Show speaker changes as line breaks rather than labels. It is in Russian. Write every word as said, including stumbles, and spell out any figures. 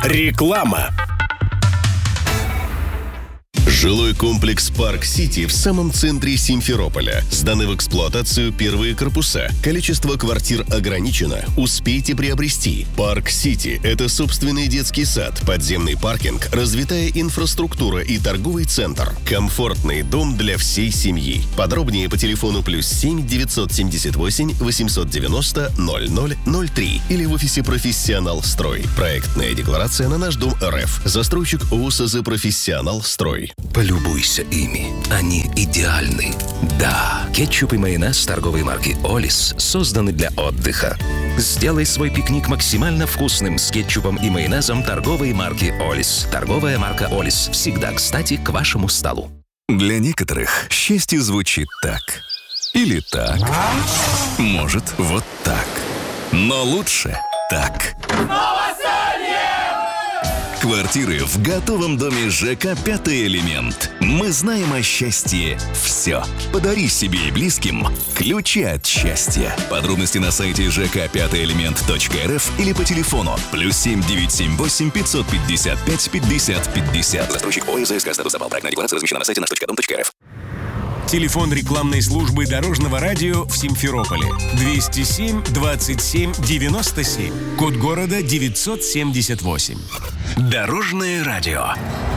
Реклама.
Жилой комплекс «Парк-Сити» в самом центре Симферополя. Сданы в эксплуатацию первые корпуса. Количество квартир ограничено. Успейте приобрести. «Парк-Сити» — это собственный детский сад, подземный паркинг, развитая инфраструктура и торговый центр. Комфортный дом для всей семьи. Подробнее по телефону плюс семь девятьсот семьдесят восемь восемьсот девяносто ноль ноль ноль три или в офисе «Профессионал Строй». Проектная декларация на наш дом РФ. Застройщик ООО СЗ «Профессионал Строй».
Полюбуйся ими. Они идеальны. Да, кетчуп и майонез торговой марки «Олис» созданы для отдыха. Сделай свой пикник максимально вкусным с кетчупом и майонезом торговой марки «Олис». Торговая марка «Олис» всегда кстати к вашему столу.
Для некоторых счастье звучит так. Или так. Может, вот так. Но лучше так. Квартиры в готовом доме ЖК «Пятый элемент». Мы знаем о счастье все. Подари себе и близким ключи от счастья. Подробности на сайте жк пятый элемент точка рф или по телефону плюс семь девятьсот семьдесят восемь пятьсот пятьдесят пять пятьдесят пятьдесят. Застройщик ООО ЗСК «Статус запал». Проектная декларация размещена на сайте наш точка дом точка рф.
Телефон рекламной службы Дорожного радио в Симферополе. двести семь двадцать семь девяносто семь. Код города девятьсот семьдесят восемь.
Дорожное радио.